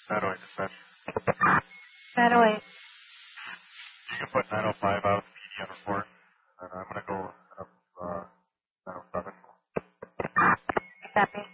908 dispatch. 908. You can put 905 out PD on report. And I'm going to go up 907. Copy.